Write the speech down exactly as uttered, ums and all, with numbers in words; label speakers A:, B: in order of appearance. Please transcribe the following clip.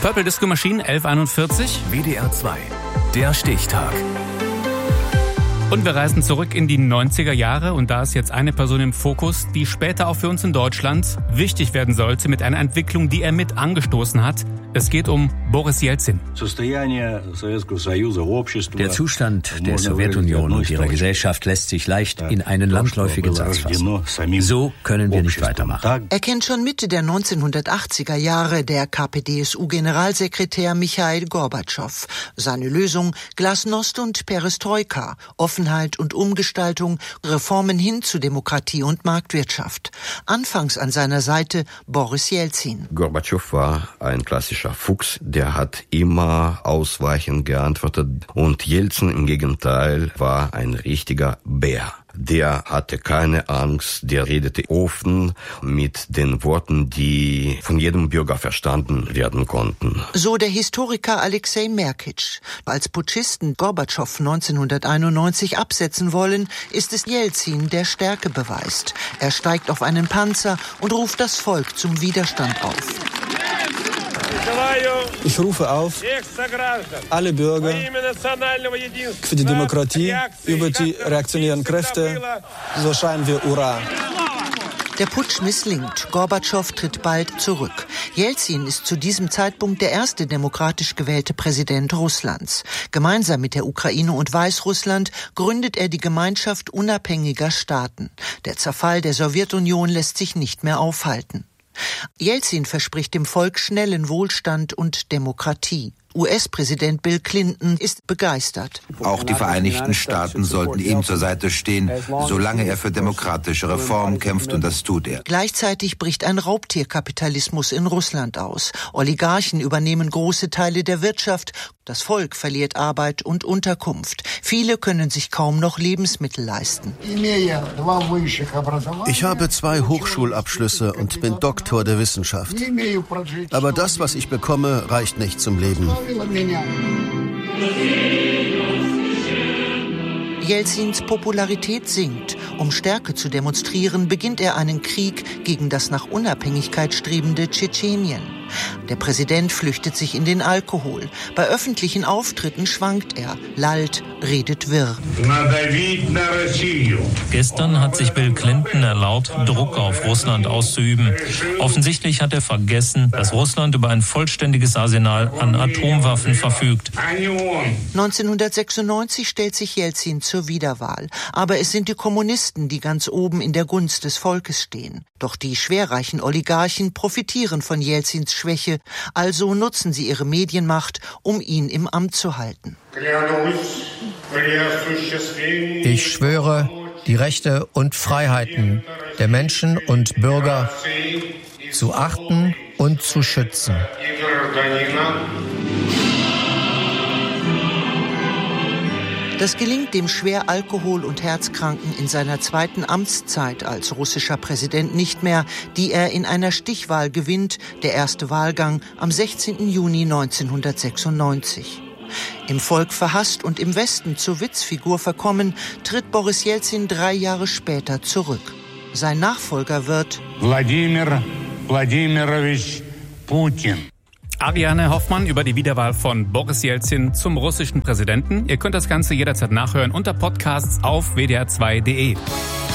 A: Purple Disco Machine, elf Uhr einundvierzig.
B: W D R zwei, der Stichtag.
A: Und wir reisen zurück in die neunziger Jahre und da ist jetzt eine Person im Fokus, die später auch für uns in Deutschland wichtig werden sollte mit einer Entwicklung, die er mit angestoßen hat. Es geht um Boris Jelzin.
C: Der Zustand der Sowjetunion und ihrer Gesellschaft lässt sich leicht in einen landläufigen Satz fassen. So können wir nicht weitermachen.
D: Er kennt schon Mitte der neunzehnhundertachtziger Jahre der K P D S U-Generalsekretär Michail Gorbatschow. Seine Lösung: Glasnost und Perestroika, Offenheit und Umgestaltung, Reformen hin zu Demokratie und Marktwirtschaft. Anfangs an seiner Seite Boris Jelzin.
E: Gorbatschow war ein klassischer Fuchs, der hat immer ausweichend geantwortet, und Jelzin im Gegenteil war ein richtiger Bär. Der hatte keine Angst, der redete offen mit den Worten, die von jedem Bürger verstanden werden konnten.
D: So der Historiker Alexei Merkitsch. Als Putschisten Gorbatschow neunzehnhunderteinundneunzig absetzen wollen, ist es Jelzin, der Stärke beweist. Er steigt auf einen Panzer und ruft das Volk zum Widerstand auf.
F: Ich rufe auf, alle Bürger für die Demokratie über die reaktionären Kräfte, so schreien wir Hurra.
D: Der Putsch misslingt. Gorbatschow tritt bald zurück. Jelzin ist zu diesem Zeitpunkt der erste demokratisch gewählte Präsident Russlands. Gemeinsam mit der Ukraine und Weißrussland gründet er die Gemeinschaft unabhängiger Staaten. Der Zerfall der Sowjetunion lässt sich nicht mehr aufhalten. Jelzin verspricht dem Volk schnellen Wohlstand und Demokratie. U S-Präsident Bill Clinton ist begeistert.
G: Auch die Vereinigten Staaten sollten ihm zur Seite stehen, solange er für demokratische Reformen kämpft, und das tut er.
D: Gleichzeitig bricht ein Raubtierkapitalismus in Russland aus. Oligarchen übernehmen große Teile der Wirtschaft. Das Volk verliert Arbeit und Unterkunft. Viele können sich kaum noch Lebensmittel leisten.
H: Ich habe zwei Hochschulabschlüsse und bin Doktor der Wissenschaft. Aber das, was ich bekomme, reicht nicht zum Leben.
D: Jelzins Popularität sinkt. Um Stärke zu demonstrieren, beginnt er einen Krieg gegen das nach Unabhängigkeit strebende Tschetschenien. Der Präsident flüchtet sich in den Alkohol. Bei öffentlichen Auftritten schwankt er, lallt, redet wirr.
I: Gestern hat sich Bill Clinton erlaubt, Druck auf Russland auszuüben. Offensichtlich hat er vergessen, dass Russland über ein vollständiges Arsenal an Atomwaffen verfügt.
D: neunzehnhundertsechsundneunzig stellt sich Jelzin zur Wiederwahl. Aber es sind die Kommunisten, die ganz oben in der Gunst des Volkes stehen. Doch die schwerreichen Oligarchen profitieren von Jelzins Schwäche, also nutzen sie ihre Medienmacht, um ihn im Amt zu halten.
J: Ich schwöre, die Rechte und Freiheiten der Menschen und Bürger zu achten und zu schützen.
D: Das gelingt dem schwer Alkohol- und Herzkranken in seiner zweiten Amtszeit als russischer Präsident nicht mehr, die er in einer Stichwahl gewinnt, der erste Wahlgang am sechzehnten Juni neunzehnhundertsechsundneunzig. Im Volk verhasst und im Westen zur Witzfigur verkommen, tritt Boris Jelzin drei Jahre später zurück. Sein Nachfolger wird
K: Wladimir Wladimirovich Putin.
A: Ariane Hoffmann über die Wiederwahl von Boris Jelzin zum russischen Präsidenten. Ihr könnt das Ganze jederzeit nachhören unter Podcasts auf w d r zwei punkt d e.